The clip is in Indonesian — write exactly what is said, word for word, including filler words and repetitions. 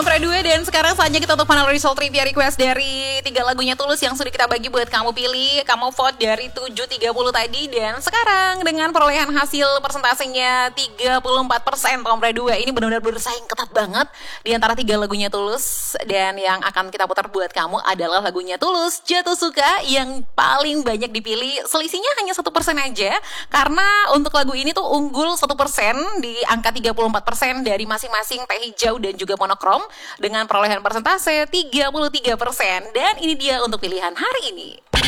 Kompre dua dan sekarang saatnya kita untuk panel result trivia request dari tiga lagunya Tulus yang sudah kita bagi buat kamu pilih. Kamu vote dari tujuh tiga puluh tadi dan sekarang dengan perolehan hasil persentasenya tiga puluh empat persen Kompre dua. Ini benar-benar bersaing ketat banget di antara tiga lagunya Tulus. Dan yang akan kita putar buat kamu adalah lagunya Tulus, Jatuh Suka, yang paling banyak dipilih. Selisihnya hanya satu persen aja karena untuk lagu ini tuh unggul satu persen di angka tiga puluh empat persen dari masing-masing Teh Hijau dan juga Monokrom dengan perolehan persentase tiga puluh tiga persen. Dan ini dia untuk pilihan hari ini.